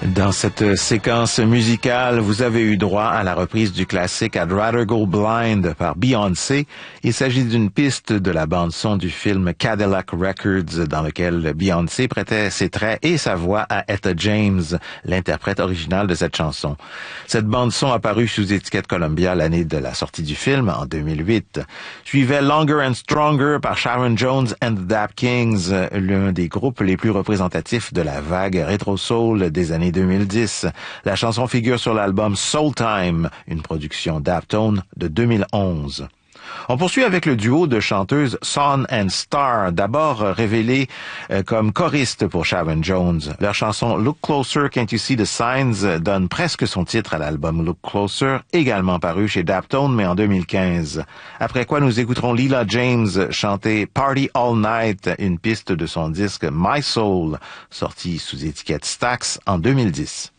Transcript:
Dans cette séquence musicale, vous avez eu droit à la reprise du classique I'd Rather Go Blind par Beyoncé. Il s'agit d'une piste de la bande-son du film Cadillac Records dans lequel Beyoncé prêtait ses traits et sa voix à Etta James, l'interprète originale de cette chanson. Cette bande-son apparue sous étiquette Columbia l'année de la sortie du film, en 2008. Suivait Longer and Stronger par Sharon Jones and the Dap Kings, l'un des groupes les plus représentatifs de la vague rétro-soul des années 2010. La chanson figure sur l'album Soul Time, une production Daptone de 2011. On poursuit avec le duo de chanteuses Son and Star, d'abord révélé comme choriste pour Sharon Jones. Leur chanson Look Closer, Can't You See the Signs donne presque son titre à l'album Look Closer, également paru chez Daptone, mais en 2015. Après quoi, nous écouterons Leela James chanter Party All Night, une piste de son disque My Soul, sorti sous étiquette Stax en 2010.